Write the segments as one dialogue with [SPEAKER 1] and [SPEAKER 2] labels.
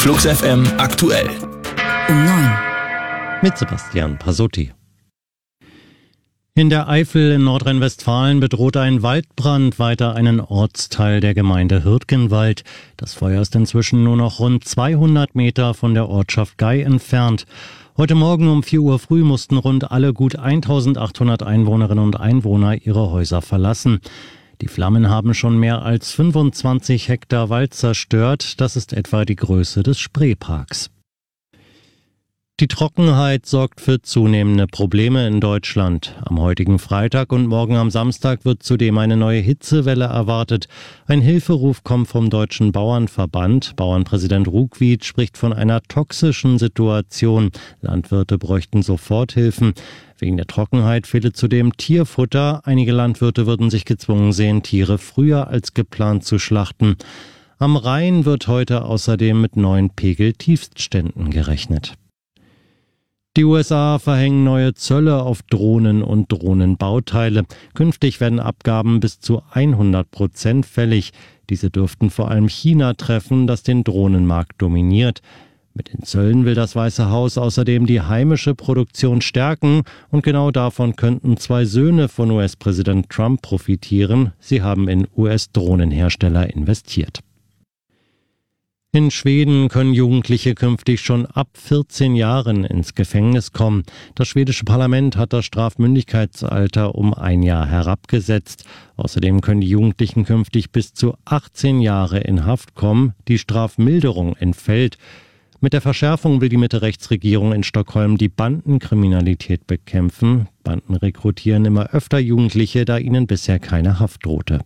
[SPEAKER 1] Flux FM aktuell.
[SPEAKER 2] Um 9.
[SPEAKER 3] Mit Sebastian Pasotti. In der Eifel in Nordrhein-Westfalen bedroht ein Waldbrand weiter einen Ortsteil der Gemeinde Hürtgenwald. Das Feuer ist inzwischen nur noch rund 200 Meter von der Ortschaft Gei entfernt. Heute Morgen um 4 Uhr früh mussten rund alle gut 1800 Einwohnerinnen und Einwohner ihre Häuser verlassen. Die Flammen haben schon mehr als 25 Hektar Wald zerstört. Das ist etwa die Größe des Spreeparks. Die Trockenheit sorgt für zunehmende Probleme in Deutschland. Am heutigen Freitag und morgen am Samstag wird zudem eine neue Hitzewelle erwartet. Ein Hilferuf kommt vom Deutschen Bauernverband. Bauernpräsident Ruckwied spricht von einer toxischen Situation. Landwirte bräuchten Soforthilfen. Wegen der Trockenheit fehle zudem Tierfutter. Einige Landwirte würden sich gezwungen sehen, Tiere früher als geplant zu schlachten. Am Rhein wird heute außerdem mit neuen Pegeltiefstständen gerechnet. Die USA verhängen neue Zölle auf Drohnen und Drohnenbauteile. Künftig werden Abgaben bis zu 100% fällig. Diese dürften vor allem China treffen, das den Drohnenmarkt dominiert. Mit den Zöllen will das Weiße Haus außerdem die heimische Produktion stärken. Und genau davon könnten 2 Söhne von US-Präsident Trump profitieren. Sie haben in US-Drohnenhersteller investiert. In Schweden können Jugendliche künftig schon ab 14 Jahren ins Gefängnis kommen. Das schwedische Parlament hat das Strafmündigkeitsalter um 1 Jahr herabgesetzt. Außerdem können die Jugendlichen künftig bis zu 18 Jahre in Haft kommen. Die Strafmilderung entfällt. Mit der Verschärfung will die Mitte-Rechts-Regierung in Stockholm die Bandenkriminalität bekämpfen. Banden rekrutieren immer öfter Jugendliche, da ihnen bisher keine Haft drohte.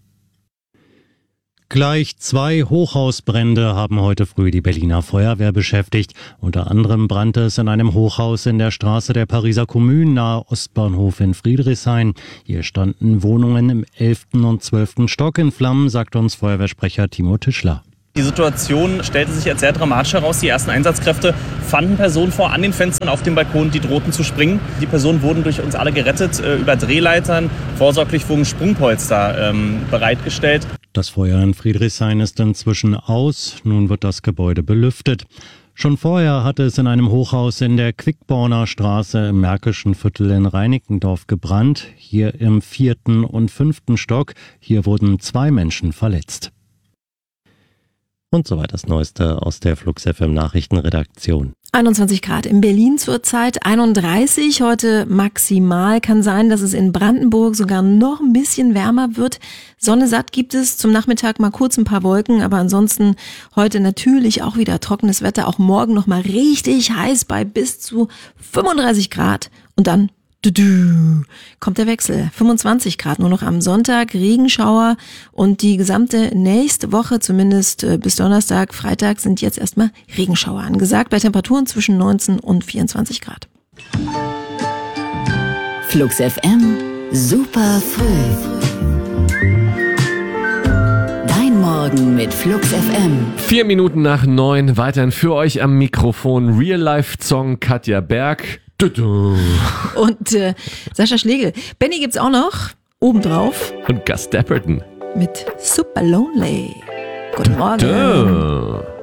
[SPEAKER 3] Gleich 2 Hochhausbrände haben heute früh die Berliner Feuerwehr beschäftigt. Unter anderem brannte es in einem Hochhaus in der Straße der Pariser Kommune nahe Ostbahnhof in Friedrichshain. Hier standen Wohnungen im 11. und 12. Stock in Flammen, sagt uns Feuerwehrsprecher Timo Tischler.
[SPEAKER 4] Die Situation stellte sich als sehr dramatisch heraus. Die ersten Einsatzkräfte fanden Personen vor an den Fenstern auf dem Balkon, die drohten zu springen. Die Personen wurden durch uns alle gerettet, über Drehleitern. Vorsorglich wurden Sprungpolster bereitgestellt.
[SPEAKER 3] Das Feuer in Friedrichshain ist inzwischen aus. Nun wird das Gebäude belüftet. Schon vorher hatte es in einem Hochhaus in der Quickborner Straße im Märkischen Viertel in Reinickendorf gebrannt. Hier im 4. und 5. Stock. Hier wurden 2 Menschen verletzt. Und soweit das Neueste aus der Flux FM Nachrichtenredaktion.
[SPEAKER 2] 21 Grad in Berlin zurzeit, 31 heute maximal. Kann sein, dass es in Brandenburg sogar noch ein bisschen wärmer wird. Sonne satt gibt es, zum Nachmittag mal kurz ein paar Wolken, aber ansonsten heute natürlich auch wieder trockenes Wetter. Auch morgen noch mal richtig heiß bei bis zu 35 Grad und dann kommt der Wechsel. 25 Grad nur noch am Sonntag, Regenschauer und die gesamte nächste Woche, zumindest bis Donnerstag, Freitag, sind jetzt erstmal Regenschauer angesagt bei Temperaturen zwischen 19 und 24 Grad.
[SPEAKER 5] Flux FM, super früh. Dein Morgen mit Flux FM.
[SPEAKER 6] 4 Minuten nach 9, weiterhin für euch am Mikrofon Real-Life-Song Katja Berg.
[SPEAKER 2] Und Sascha Schlegel. Benny gibt's auch noch, obendrauf.
[SPEAKER 6] Und Gus Dapperton.
[SPEAKER 2] Mit Super Lonely. Guten Morgen.